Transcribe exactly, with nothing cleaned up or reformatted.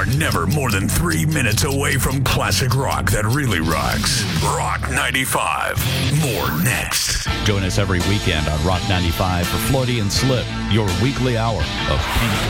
are never more than three minutes away from classic rock that really rocks. Rock ninety-five. More next. Join us every weekend on Rock ninety-five for Floydie and Slip, your weekly hour of pink